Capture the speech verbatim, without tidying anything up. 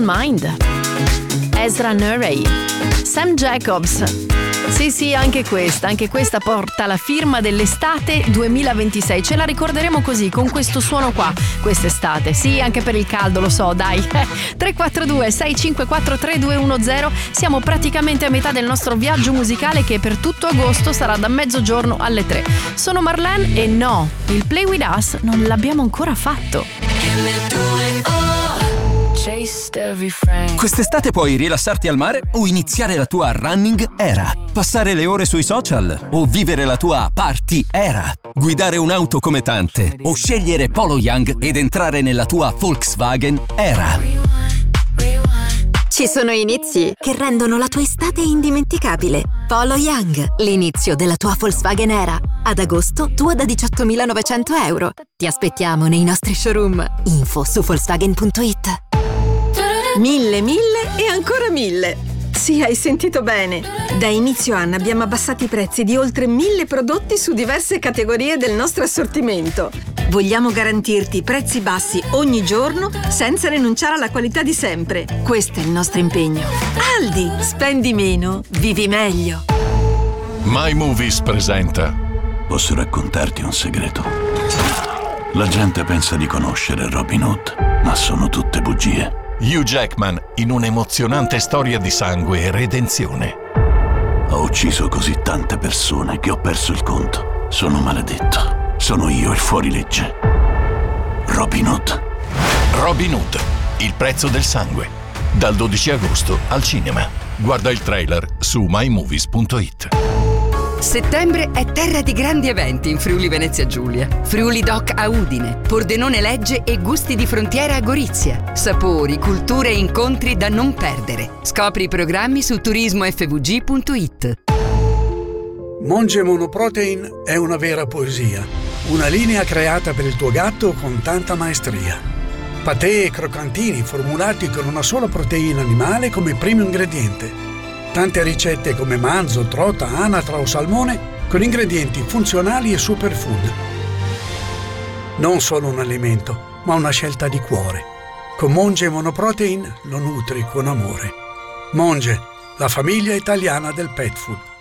Don't Mind, Ezra Murray, Sam Jacobs. Sì, sì, anche questa, anche questa porta la firma dell'estate duemilaventisei. Ce la ricorderemo così, con questo suono qua, quest'estate. Sì, anche per il caldo, lo so, dai. tre quattro due sei cinque quattro tre due uno zero. Siamo praticamente a metà del nostro viaggio musicale che per tutto agosto sarà da mezzogiorno alle tre. Sono Marlene e no, il Play With Us non l'abbiamo ancora fatto. Quest'estate puoi rilassarti al mare o iniziare la tua running era, passare le ore sui social o vivere la tua party era, guidare un'auto come tante o scegliere Polo Young ed entrare nella tua Volkswagen era. Ci sono inizi che rendono la tua estate indimenticabile. Polo Young, l'inizio della tua Volkswagen era. Ad agosto, tua da diciottomilanovecento euro. Ti aspettiamo nei nostri showroom. Info su Volkswagen punto it. Mille, mille e ancora mille. Sì, hai sentito bene. Da inizio anno abbiamo abbassato i prezzi di oltre mille prodotti su diverse categorie del nostro assortimento. Vogliamo garantirti prezzi bassi ogni giorno senza rinunciare alla qualità di sempre. Questo è il nostro impegno. Aldi, spendi meno, vivi meglio. My Movies presenta. Posso raccontarti un segreto? La gente pensa di conoscere Robin Hood, ma sono tutte bugie. Hugh Jackman in un'emozionante storia di sangue e redenzione. Ho ucciso così tante persone che ho perso il conto. Sono maledetto. Sono io il fuorilegge. Robin Hood. Robin Hood, il prezzo del sangue. Dal dodici agosto al cinema. Guarda il trailer su my movies punto it. Settembre è terra di grandi eventi in Friuli Venezia Giulia. Friuli Doc a Udine, Pordenone Legge e Gusti di Frontiera a Gorizia. Sapori, culture e incontri da non perdere. Scopri i programmi su turismo f v g punto it. Monge Monoprotein è una vera poesia. Una linea creata per il tuo gatto con tanta maestria. Patè e croccantini formulati con una sola proteina animale come primo ingrediente. Tante ricette come manzo, trota, anatra o salmone con ingredienti funzionali e superfood. Non solo un alimento, ma una scelta di cuore. Con Monge Monoprotein lo nutri con amore. Monge, la famiglia italiana del pet food.